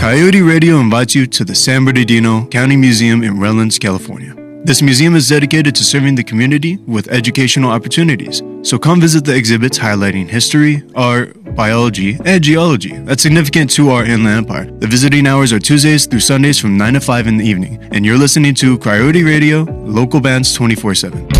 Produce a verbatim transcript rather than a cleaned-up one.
Coyote Radio invites you to the San Bernardino County Museum in Redlands, California. This museum is dedicated to serving the community with educational opportunities. So come visit the exhibits highlighting history, art, biology, and geology that's significant to our inland empire. The visiting hours are Tuesdays through Sundays from nine to five in the evening. And you're listening to Coyote Radio, local bands twenty-four seven.